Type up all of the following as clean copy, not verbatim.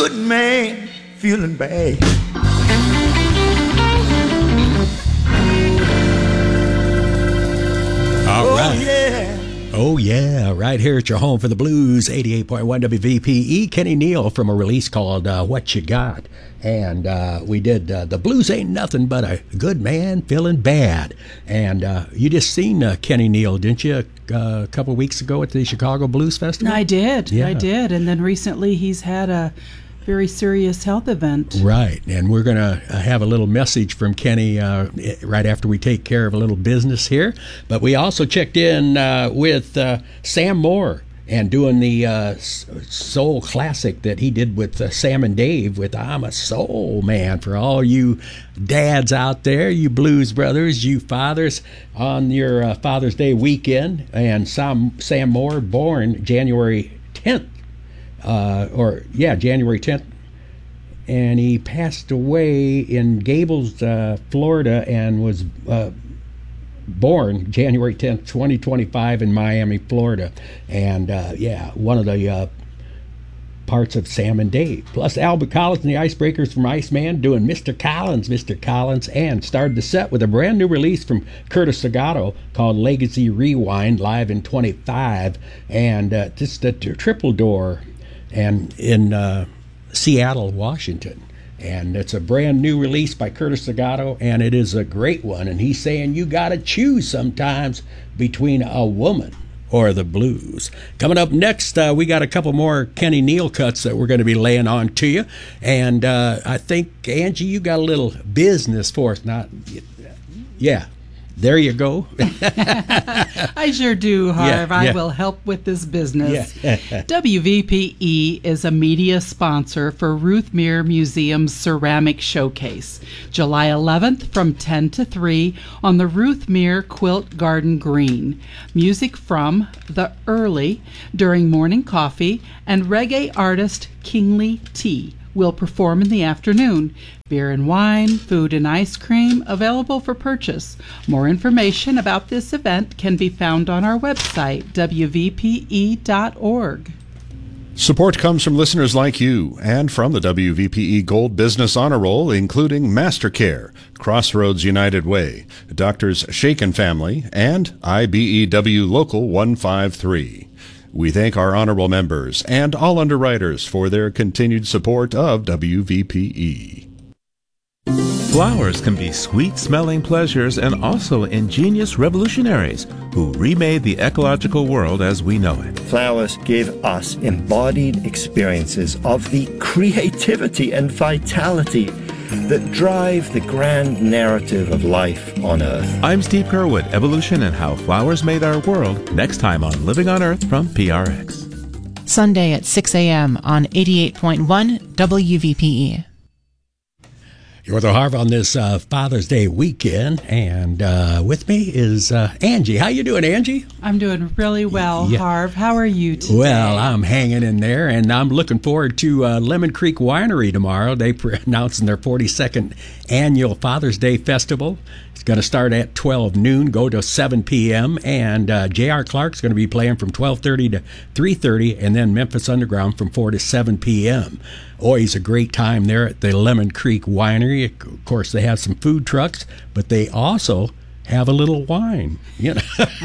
good man feeling bad. All right. Yeah. Oh, yeah. Right here at your home for the blues, 88.1 WVPE. Kenny Neal from a release called What You Got. And we did The Blues Ain't Nothing But a Good Man Feeling Bad. And you just seen Kenny Neal, didn't you, a couple of weeks ago at the Chicago Blues Festival? I did. Yeah. I did. And then recently he's had a very serious health event. Right, and we're going to have a little message from Kenny right after we take care of a little business here. But we also checked in with Sam Moore and doing the soul classic that he did with Sam and Dave with I'm a Soul Man. For all you dads out there, you blues brothers, you fathers, on your Father's Day weekend. And Sam Moore, born January 10th. January 10th, and he passed away in Gables, Florida, and was born January 10th, 2025 in Miami, Florida. And one of the parts of Sam and Dave. Plus Albert Collins and the Icebreakers from Iceman doing Mr. Collins, and started the set with a brand new release from Curtis Segato called Legacy Rewind, live in 25, and just a triple door and in Seattle, Washington. And it's a brand new release by Curtis Segato, and it is a great one. And he's saying you got to choose sometimes between a woman or the blues. Coming up next, we got a couple more Kenny Neal cuts that we're going to be laying on to you. And I think, Angie, you got a little business for us. Yeah. There you go. I sure do, Harv. Yeah. I will help with this business. Yeah. WVPE is a media sponsor for Ruth Meer Museum's Ceramic Showcase, July 11th from 10 to 3 on the Ruth Meer Quilt Garden Green. Music from The Early during morning coffee, and reggae artist Kingly T will perform in the afternoon. Beer and wine, food and ice cream available for purchase. More information about this event can be found on our website, wvpe.org. Support comes from listeners like you and from the WVPE Gold Business Honor Roll, including MasterCare, Crossroads United Way, Doctors Shaken Family, and IBEW Local 153. We thank our honorable members and all underwriters for their continued support of WVPE. Flowers can be sweet-smelling pleasures and also ingenious revolutionaries who remade the ecological world as we know it. Flowers give us embodied experiences of the creativity and vitality that drive the grand narrative of life on Earth. I'm Steve Kerwood, Evolution and How Flowers Made Our World, next time on Living on Earth from PRX. Sunday at 6 a.m. on 88.1 WVPE. You're with Harv on this Father's Day weekend, and with me is Angie. How you doing, Angie? I'm doing really well, Yeah. Harv. How are you today? Well, I'm hanging in there, and I'm looking forward to Lemon Creek Winery tomorrow. They're announcing their 42nd annual Father's Day Festival. It's going to start at 12 noon, go to 7 p.m., and J.R. Clark's going to be playing from 12:30 to 3:30, and then Memphis Underground from 4 to 7 p.m. Always a great time there at the Lemon Creek Winery. Of course, they have some food trucks, but they also have a little wine. You know,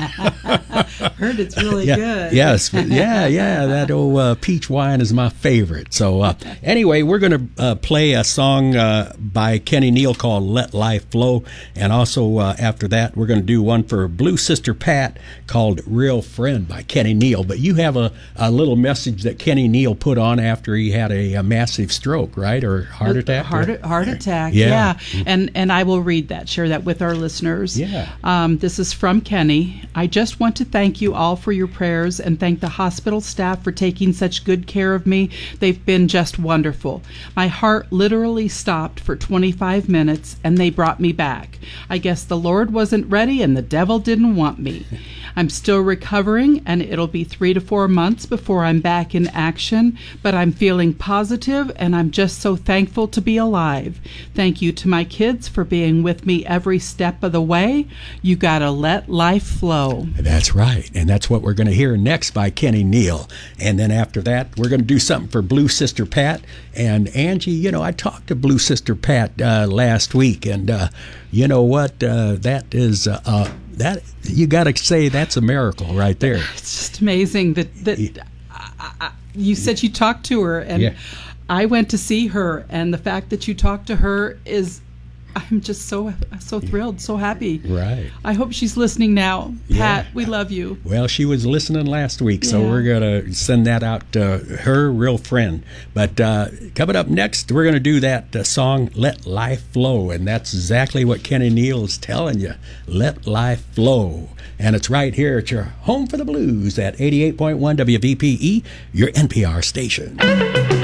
Heard it's really good. Yes, that old peach wine is my favorite. So anyway, we're going to play a song by Kenny Neal called Let Life Flow, and also after that we're going to do one for Blue Sister Pat called Real Friend by Kenny Neal. But you have a little message that Kenny Neal put on after he had a massive stroke, right, or heart attack? Heart attack, Yeah. And I will read that, share that with our listeners. Yeah. This is from Kenny. I just want to thank you all for your prayers and thank the hospital staff for taking such good care of me. They've been just wonderful. My heart literally stopped for 25 minutes and they brought me back. I guess the Lord wasn't ready and the devil didn't want me. I'm still recovering and it'll be 3 to 4 months before I'm back in action, but I'm feeling positive and I'm just so thankful to be alive. Thank you to my kids for being with me every step of the way. today, you got to let life flow. That's right. And that's what we're going to hear next by Kenny Neal. And then after that, we're going to do something for Blue Sister Pat. And Angie, you know, I talked to Blue Sister Pat last week, and you know what? That is that you got to say that's a miracle right there. It's just amazing that you said you talked to her, and I went to see her, and the fact that you talked to her is, I'm just so thrilled, so happy. Right. I hope she's listening now. Pat, we love you. Well, she was listening last week, so we're going to send that out to her real friend. But coming up next, we're going to do that song, Let Life Flow, and that's exactly what Kenny Neal is telling you. Let life flow. And it's right here at your home for the blues at 88.1 WVPE, your NPR station.